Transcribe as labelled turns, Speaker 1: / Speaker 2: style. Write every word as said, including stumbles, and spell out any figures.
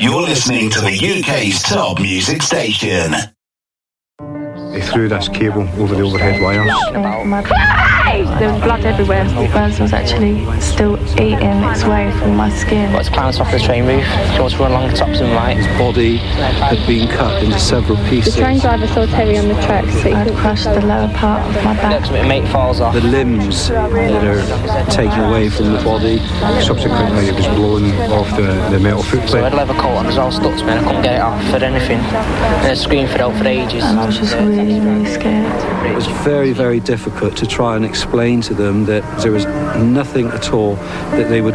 Speaker 1: You're listening to the U K's top music station.
Speaker 2: They threw this cable over the overhead wires.
Speaker 3: There was blood everywhere. The burns was actually still eating its way through my skin.
Speaker 4: Got to bounce off the train roof. She wants to run along the tops and right.
Speaker 5: His body had been cut into several pieces.
Speaker 6: The train driver saw Terry on the tracks. So
Speaker 3: I'd crushed the lower part of my back.
Speaker 4: My mate falls off.
Speaker 5: The limbs that are taken away from the body.
Speaker 2: Subsequently, it was blown off the, the metal footplate.
Speaker 4: So I had a leather coat on, it was all stuck to me, and I couldn't get it off for anything. And I screamed for help for ages.
Speaker 3: And I was just really, really scared.
Speaker 5: It was very, very difficult to try and explain to them that there was nothing at all that they would